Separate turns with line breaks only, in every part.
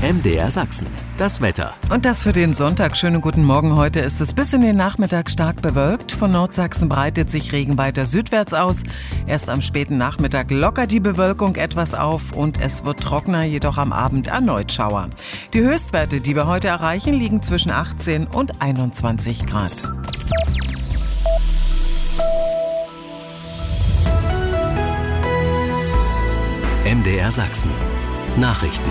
MDR Sachsen, das Wetter.
Und das für den Sonntag. Schönen guten Morgen. Heute ist es bis in den Nachmittag stark bewölkt. Von Nordsachsen breitet sich Regen weiter südwärts aus. Erst am späten Nachmittag lockert die Bewölkung etwas auf und es wird trockener, jedoch am Abend erneut Schauer. Die Höchstwerte, die wir heute erreichen, liegen zwischen 18 und 21 Grad.
MDR Sachsen. Nachrichten.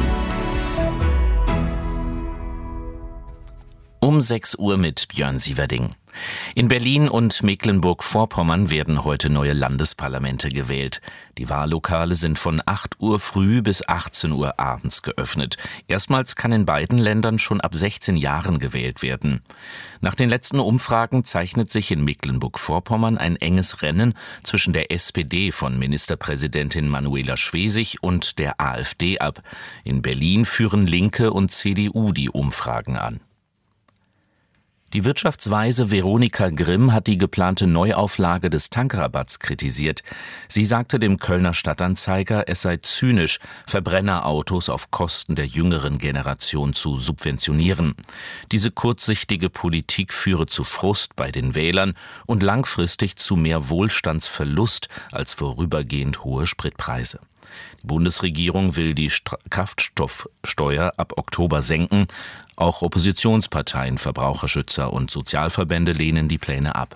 Um 6 Uhr mit Björn Sieverding. In Berlin und Mecklenburg-Vorpommern werden heute neue Landesparlamente gewählt. Die Wahllokale sind von 8 Uhr früh bis 18 Uhr abends geöffnet. Erstmals kann in beiden Ländern schon ab 16 Jahren gewählt werden. Nach den letzten Umfragen zeichnet sich in Mecklenburg-Vorpommern ein enges Rennen zwischen der SPD von Ministerpräsidentin Manuela Schwesig und der AfD ab. In Berlin führen Linke und CDU die Umfragen an. Die Wirtschaftsweise Veronika Grimm hat die geplante Neuauflage des Tankrabatts kritisiert. Sie sagte dem Kölner Stadtanzeiger, es sei zynisch, Verbrennerautos auf Kosten der jüngeren Generation zu subventionieren. Diese kurzsichtige Politik führe zu Frust bei den Wählern und langfristig zu mehr Wohlstandsverlust als vorübergehend hohe Spritpreise. Die Bundesregierung will die Kraftstoffsteuer ab Oktober senken. Auch Oppositionsparteien, Verbraucherschützer und Sozialverbände lehnen die Pläne ab.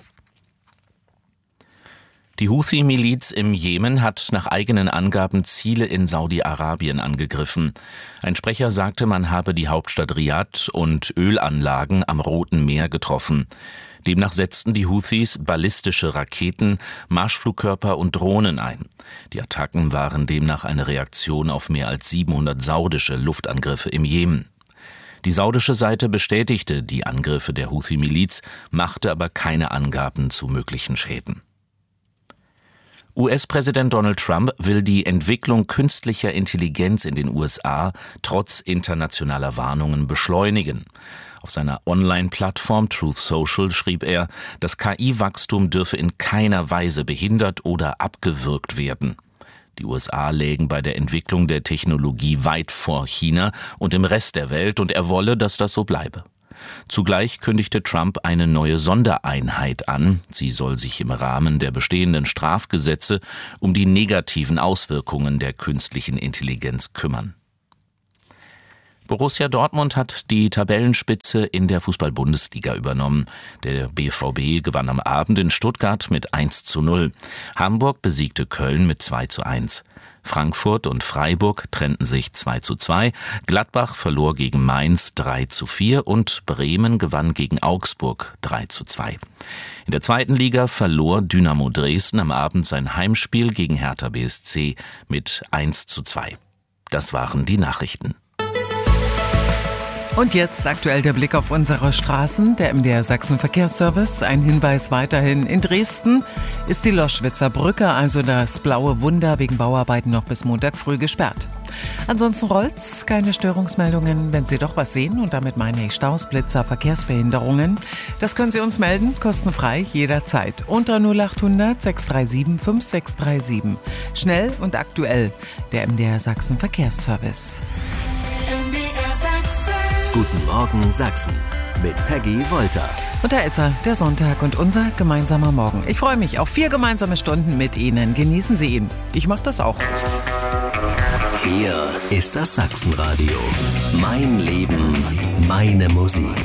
Die Houthi-Miliz im Jemen hat nach eigenen Angaben Ziele in Saudi-Arabien angegriffen. Ein Sprecher sagte, man habe die Hauptstadt Riad und Ölanlagen am Roten Meer getroffen. Demnach setzten die Houthis ballistische Raketen, Marschflugkörper und Drohnen ein. Die Attacken waren demnach eine Reaktion auf mehr als 700 saudische Luftangriffe im Jemen. Die saudische Seite bestätigte die Angriffe der Houthi-Miliz, machte aber keine Angaben zu möglichen Schäden. US-Präsident Donald Trump will die Entwicklung künstlicher Intelligenz in den USA trotz internationaler Warnungen beschleunigen. Auf seiner Online-Plattform Truth Social schrieb er, das KI-Wachstum dürfe in keiner Weise behindert oder abgewürgt werden. Die USA lägen bei der Entwicklung der Technologie weit vor China und dem Rest der Welt und er wolle, dass das so bleibe. Zugleich kündigte Trump eine neue Sondereinheit an. Sie soll sich im Rahmen der bestehenden Strafgesetze um die negativen Auswirkungen der künstlichen Intelligenz kümmern. Borussia Dortmund hat die Tabellenspitze in der Fußball-Bundesliga übernommen. Der BVB gewann am Abend in Stuttgart mit 1:0. Hamburg besiegte Köln mit 2:1. Frankfurt und Freiburg trennten sich 2:2. Gladbach verlor gegen Mainz 3:4 und Bremen gewann gegen Augsburg 3:2. In der zweiten Liga verlor Dynamo Dresden am Abend sein Heimspiel gegen Hertha BSC mit 1:2. Das waren die Nachrichten.
Und jetzt aktuell der Blick auf unsere Straßen, der MDR Sachsen Verkehrsservice. Ein Hinweis weiterhin: in Dresden ist die Loschwitzer Brücke, also das blaue Wunder, wegen Bauarbeiten noch bis Montag früh gesperrt. Ansonsten rollt's, keine Störungsmeldungen. Wenn Sie doch was sehen, und damit meine ich Staus, Blitzer, Verkehrsbehinderungen, das können Sie uns melden, kostenfrei, jederzeit. Unter 0800 637 5637. Schnell und aktuell, der MDR Sachsen Verkehrsservice.
Guten Morgen Sachsen mit Peggy Wolter.
Und da ist er, der Sonntag und unser gemeinsamer Morgen. Ich freue mich auf 4 gemeinsame Stunden mit Ihnen. Genießen Sie ihn. Ich mache das auch.
Hier ist das Sachsenradio. Mein Leben, meine Musik.